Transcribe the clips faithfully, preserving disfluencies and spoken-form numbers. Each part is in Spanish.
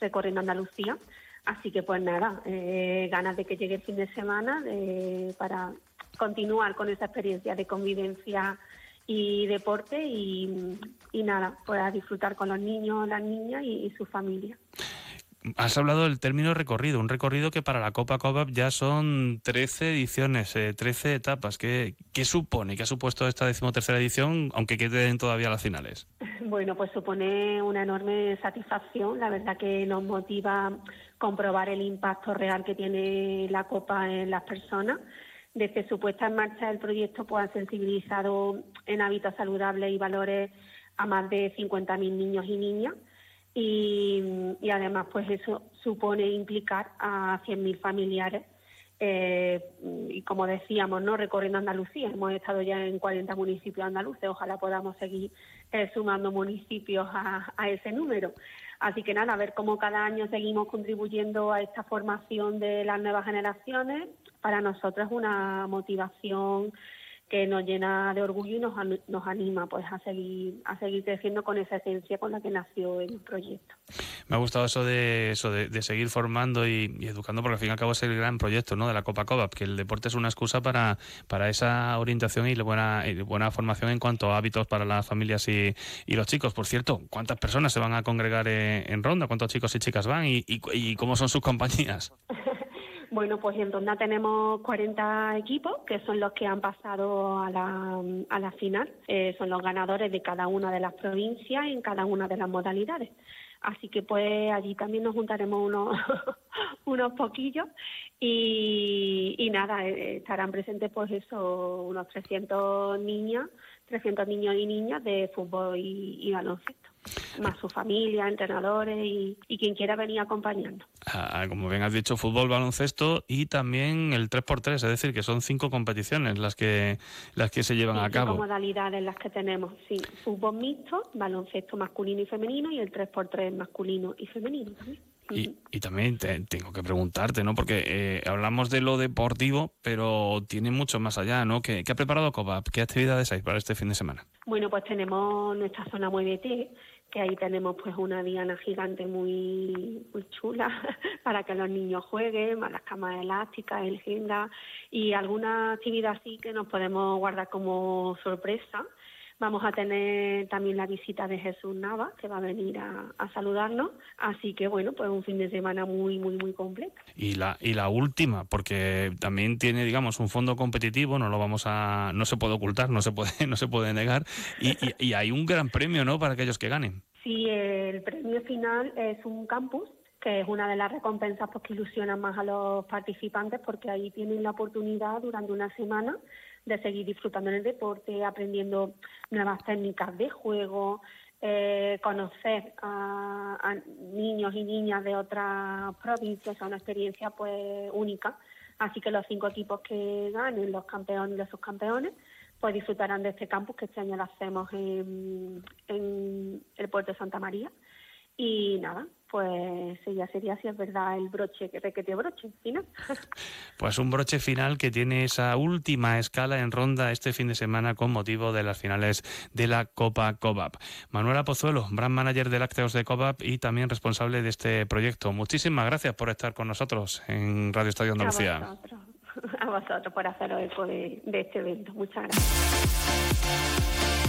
recorriendo Andalucía. Así que pues nada, eh, ganas de que llegue el fin de semana eh, para continuar con esa experiencia de convivencia y deporte y, y nada, pues a disfrutar con los niños, las niñas y, y su familia. Has hablado del término recorrido, un recorrido que para la Copa Cobap ya son trece ediciones, eh, trece etapas. ¿Qué, ¿Qué supone, qué ha supuesto esta decimotercera edición, aunque queden todavía las finales? Bueno, pues supone una enorme satisfacción. La verdad que nos motiva comprobar el impacto real que tiene la Copa en las personas. Desde su puesta en marcha el proyecto pues ha sensibilizado en hábitos saludables y valores a más de cincuenta mil niños y niñas. Y, y además pues eso supone implicar a cien mil familiares eh, y como decíamos, no recorriendo Andalucía. Hemos estado ya en cuarenta municipios andaluces, ojalá podamos seguir eh, sumando municipios a, a ese número. Así que nada, a ver cómo cada año seguimos contribuyendo a esta formación de las nuevas generaciones. Para nosotros es una motivación que nos llena de orgullo y nos, nos anima pues a seguir a seguir creciendo con esa esencia con la que nació el proyecto. Me ha gustado eso de eso de, de seguir formando y, y educando, porque al fin y al cabo es el gran proyecto, ¿no?, de la Copa Cobap, que el deporte es una excusa para, para esa orientación y la buena, y buena formación en cuanto a hábitos para las familias y, y los chicos. Por cierto, ¿cuántas personas se van a congregar en, en Ronda? ¿Cuántos chicos y chicas van? ¿Y, y, y cómo son sus compañías? Bueno, pues en Ronda tenemos cuarenta equipos que son los que han pasado a la, a la final. Eh, son los ganadores de cada una de las provincias en cada una de las modalidades. Así que pues allí también nos juntaremos unos, unos poquillos y, y nada, eh, estarán presentes pues eso, unos trescientos niñas, trescientos niños y niñas de fútbol y, y baloncesto. Más su familia, entrenadores y, y quien quiera venir acompañando. Ah, como bien has dicho, fútbol, baloncesto y también el tres por tres, es decir, que son cinco competiciones las que las que se llevan sí, a cabo. Cinco modalidades las que tenemos, sí. Fútbol mixto, baloncesto masculino y femenino y el tres por tres masculino y femenino también. Y, y también te, tengo que preguntarte, ¿no?, porque eh, hablamos de lo deportivo, pero tiene mucho más allá, ¿no? ¿Qué, qué ha preparado Cobap? ¿Qué actividades hay para este fin de semana? Bueno, pues tenemos nuestra zona Muévete, que ahí tenemos pues una diana gigante muy muy chula para que los niños jueguen, más las camas elásticas, el Jenga y alguna actividad así que nos podemos guardar como sorpresa. Vamos a tener también la visita de Jesús Nava, que va a venir a, a saludarnos. Así que, bueno, pues un fin de semana muy, muy, muy completo. Y la y la última, porque también tiene, digamos, un fondo competitivo, no lo vamos a... no se puede ocultar, no se puede no se puede negar. Y, y, y hay un gran premio, ¿no?, para aquellos que ganen. Sí, el premio final es un campus, que es una de las recompensas pues, que ilusionan más a los participantes, porque ahí tienen la oportunidad durante una semana de seguir disfrutando en el deporte, aprendiendo nuevas técnicas de juego, eh, conocer a, a niños y niñas de otras provincias, es una experiencia pues única. Así que los cinco equipos que ganen, los campeones y los subcampeones, pues disfrutarán de este campus que este año lo hacemos en, en el puerto de Santa María. Y nada, pues ya sería, si es verdad, el broche, que requete broche final. Pues un broche final que tiene esa última escala en Ronda este fin de semana con motivo de las finales de la Copa Cobap. Manuela Pozuelo, brand manager de lácteos de Cobap y también responsable de este proyecto. Muchísimas gracias por estar con nosotros en Radio Estadio Andalucía. A vosotros, a vosotros por haceros eco de, de este evento. Muchas gracias.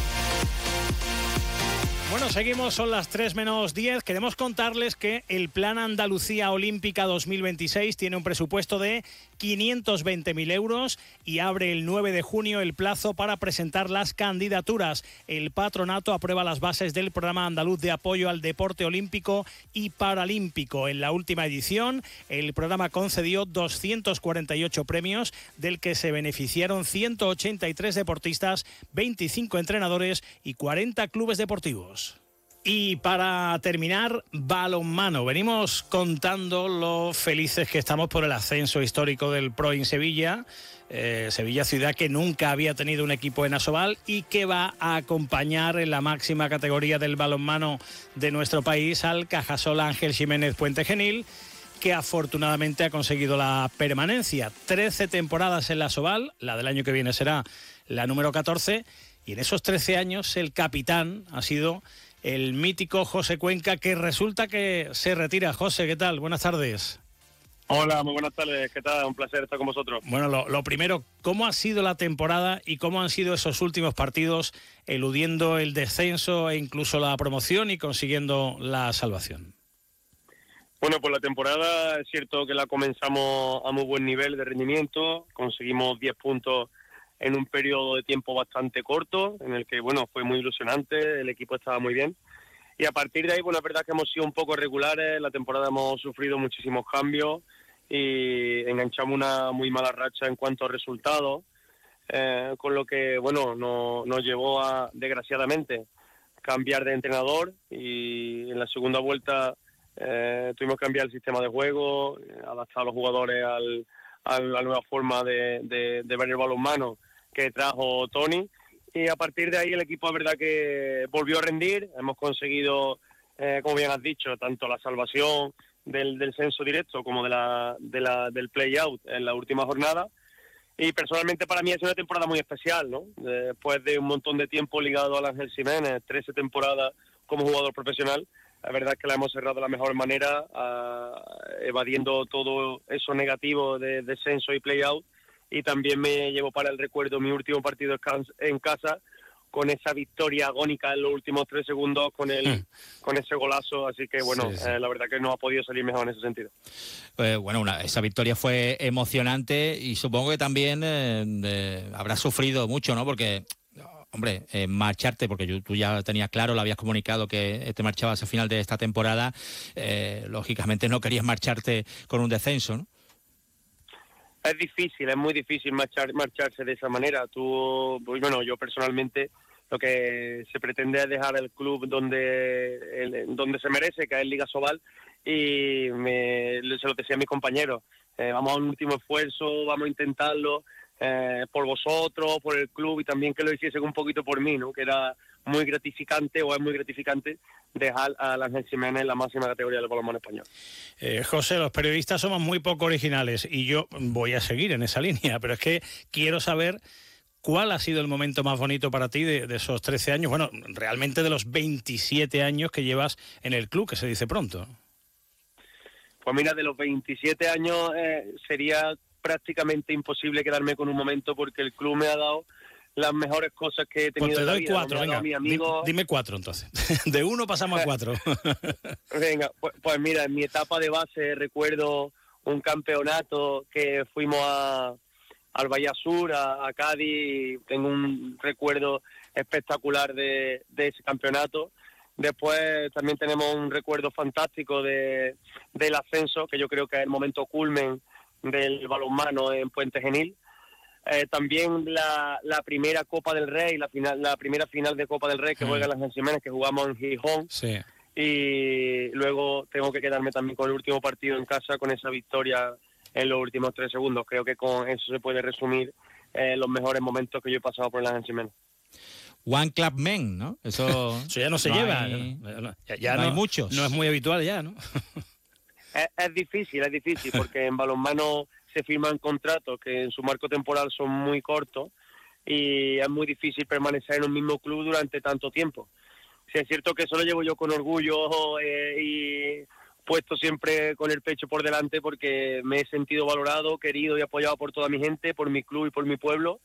Bueno, seguimos, son las tres menos diez. Queremos contarles que el Plan Andalucía Olímpica dos mil veintiséis tiene un presupuesto de quinientos veinte mil euros y abre el nueve de junio el plazo para presentar las candidaturas. El patronato aprueba las bases del Programa Andaluz de Apoyo al Deporte Olímpico y Paralímpico. En la última edición, el programa concedió doscientos cuarenta y ocho premios, del que se beneficiaron ciento ochenta y tres deportistas, veinticinco entrenadores y cuarenta clubes deportivos. Y para terminar, balonmano. Venimos contando lo felices que estamos por el ascenso histórico del Pro en Sevilla. Eh, Sevilla, ciudad que nunca había tenido un equipo en Asobal y que va a acompañar en la máxima categoría del balonmano de nuestro país al Cajasol Ángel Jiménez Puente Genil, que afortunadamente ha conseguido la permanencia. trece temporadas en la Asobal, la del año que viene será la número catorce, y en esos trece años el capitán ha sido el mítico José Cuenca, que resulta que se retira. José, ¿qué tal? Buenas tardes. Hola, muy buenas tardes. ¿Qué tal? Un placer estar con vosotros. Bueno, lo, lo primero, ¿cómo ha sido la temporada y cómo han sido esos últimos partidos eludiendo el descenso e incluso la promoción y consiguiendo la salvación? Bueno, pues la temporada es cierto que la comenzamos a muy buen nivel de rendimiento. Conseguimos diez puntos en un periodo de tiempo bastante corto, en el que, bueno, fue muy ilusionante, el equipo estaba muy bien. Y a partir de ahí, bueno, es verdad que hemos sido un poco regulares, la temporada hemos sufrido muchísimos cambios y enganchamos una muy mala racha en cuanto a resultados, eh, con lo que, bueno, no, nos llevó a, desgraciadamente, cambiar de entrenador y en la segunda vuelta eh, tuvimos que cambiar el sistema de juego, adaptar a los jugadores al, a la nueva forma de, de, de ver el balonmano que trajo Tony. Y a partir de ahí el equipo es verdad que volvió a rendir, hemos conseguido, eh, como bien has dicho, tanto la salvación del, del censo directo como de la, de la, del play-out en la última jornada. Y personalmente para mí ha sido una temporada muy especial, ¿no? Después de un montón de tiempo ligado al Ángel Jiménez, trece temporadas como jugador profesional, la verdad es que la hemos cerrado de la mejor manera, uh, evadiendo todo eso negativo de descenso y play-out. Y también me llevo para el recuerdo mi último partido en casa, con esa victoria agónica en los últimos tres segundos, con el mm. con ese golazo. Así que, bueno, sí, sí. Eh, la verdad que no ha podido salir mejor en ese sentido. Eh, bueno, una, esa victoria fue emocionante y supongo que también eh, eh, habrás sufrido mucho, ¿no? Porque, hombre, eh, marcharte, porque yo, tú ya tenías claro, lo habías comunicado que te marchabas al final de esta temporada, eh, lógicamente no querías marcharte con un descenso, ¿no? Es difícil, es muy difícil marchar, marcharse de esa manera. Tú, bueno, yo personalmente lo que se pretende es dejar el club donde el, donde se merece, que es Liga Sobal, y me, se lo decía a mis compañeros. Eh, vamos a un último esfuerzo, vamos a intentarlo eh, por vosotros, por el club y también que lo hiciesen un poquito por mí, ¿no? Que era muy gratificante o es muy gratificante dejar a Ángel Jiménez en la máxima categoría del balonmano español. Eh, José, los periodistas somos muy poco originales y yo voy a seguir en esa línea, pero es que quiero saber cuál ha sido el momento más bonito para ti de, de esos trece años, bueno, realmente de los veintisiete años que llevas en el club, que se dice pronto. Pues mira, de los veintisiete años eh, sería prácticamente imposible quedarme con un momento porque el club me ha dado las mejores cosas que he tenido. Pues te doy en la vida, cuatro, venga, mi amigo... dime cuatro entonces. De uno pasamos a cuatro. Venga, pues, pues mira, en mi etapa de base recuerdo un campeonato que fuimos a, al Bahía Sur, a, a Cádiz, tengo un recuerdo espectacular de, de ese campeonato. Después también tenemos un recuerdo fantástico de, del ascenso, que yo creo que es el momento culmen del balonmano en Puente Genil. Eh, también la, la primera Copa del Rey, la final, la primera final de Copa del Rey que mm. juega las Ángel Jiménez, que jugamos en Gijón. Sí. Y luego tengo que quedarme también con el último partido en casa, con esa victoria en los últimos tres segundos. Creo que con eso se puede resumir eh, los mejores momentos que yo he pasado por las Ángel Jiménez. One Club Men, ¿no? Eso, eso ya no se no lleva. Hay, ya ya no, no hay muchos. No es muy habitual ya, ¿no? es, es difícil, es difícil, porque en balonmano se firman contratos que en su marco temporal son muy cortos y es muy difícil permanecer en un mismo club durante tanto tiempo. Sí, es cierto que eso lo llevo yo con orgullo eh, y puesto siempre con el pecho por delante porque me he sentido valorado, querido y apoyado por toda mi gente, por mi club y por mi pueblo.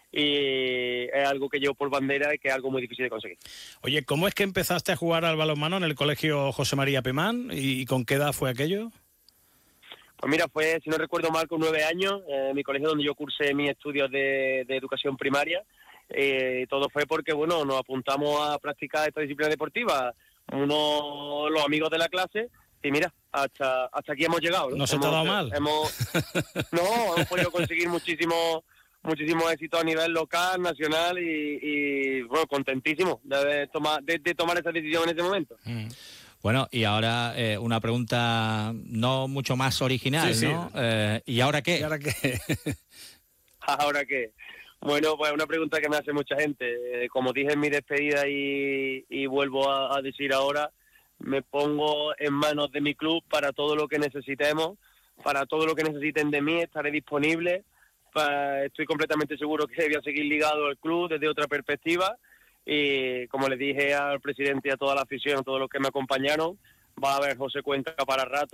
Y es algo que llevo por bandera y que es algo muy difícil de conseguir. Oye, ¿cómo es que empezaste a jugar al balonmano en el colegio José María Pemán y con qué edad fue aquello? Pues mira, fue, si no recuerdo mal, con nueve años, eh, mi colegio donde yo cursé mis estudios de, de educación primaria. Eh, todo fue porque, bueno, nos apuntamos a practicar esta disciplina deportiva, uno, los amigos de la clase, y mira, hasta hasta aquí hemos llegado. ¿No, ¿No se te ha dado mal? Hemos, no, hemos podido conseguir muchísimos muchísimos éxitos a nivel local, nacional y, y bueno, contentísimo de tomar, de, de tomar esa decisión en ese momento. Mm. Bueno, y ahora eh, una pregunta no mucho más original, sí, ¿no? Sí. Eh, ¿Y ahora qué? ¿Y ahora qué? ¿Ahora qué? Bueno, pues una pregunta que me hace mucha gente. Eh, como dije en mi despedida y, y vuelvo a, a decir ahora, me pongo en manos de mi club para todo lo que necesitemos, para todo lo que necesiten de mí, estaré disponible. Para, estoy completamente seguro que voy a seguir ligado al club desde otra perspectiva y como les dije al presidente y a toda la afición, a todos los que me acompañaron, va a haber José Cuenca para rato.